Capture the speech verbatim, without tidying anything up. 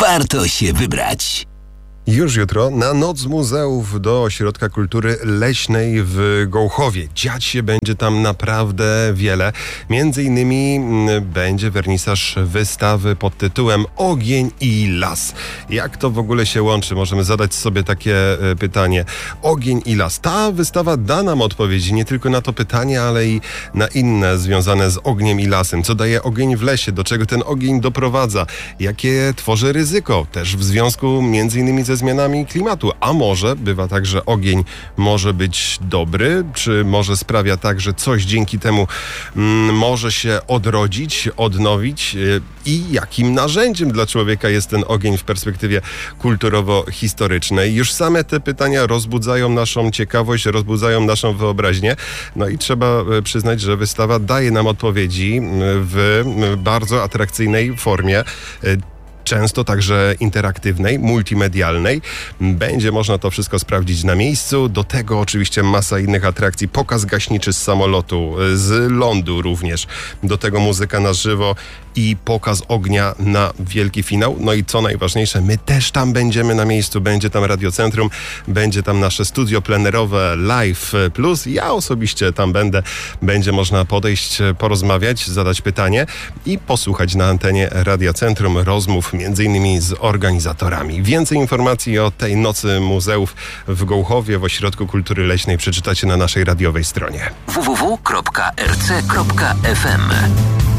warto się wybrać. Już jutro na Noc Muzeów do Ośrodka Kultury Leśnej w Gołchowie. Dziać się będzie tam naprawdę wiele. Między innymi będzie wernisaż wystawy pod tytułem Ogień i las. Jak to w ogóle się łączy? Możemy zadać sobie takie pytanie. Ogień i las. Ta wystawa da nam odpowiedzi nie tylko na to pytanie, ale i na inne związane z ogniem i lasem. Co daje ogień w lesie? Do czego ten ogień doprowadza? Jakie tworzy ryzyko? Też w związku między innymi ze zmianami klimatu. A może bywa tak, że ogień może być dobry, czy może sprawia tak, że coś dzięki temu mm, może się odrodzić, odnowić yy, i jakim narzędziem dla człowieka jest ten ogień w perspektywie kulturowo-historycznej. Już same te pytania rozbudzają naszą ciekawość, rozbudzają naszą wyobraźnię. No i trzeba yy, przyznać, że wystawa daje nam odpowiedzi yy, w yy, bardzo atrakcyjnej formie. Yy, Często także interaktywnej, multimedialnej. Będzie można to wszystko sprawdzić na miejscu. Do tego oczywiście masa innych atrakcji. Pokaz gaśniczy z samolotu, z lądu również. Do tego muzyka na żywo i pokaz ognia na wielki finał. No i co najważniejsze, my też tam będziemy na miejscu. Będzie tam Radiocentrum, będzie tam nasze studio plenerowe Live Plus. Ja osobiście tam będę. Będzie można podejść, porozmawiać, zadać pytanie i posłuchać na antenie Radiocentrum rozmów między innymi z organizatorami. Więcej informacji o tej Nocy Muzeów w Gołchowie w Ośrodku Kultury Leśnej przeczytacie na naszej radiowej stronie w w w kropka r c kropka f m.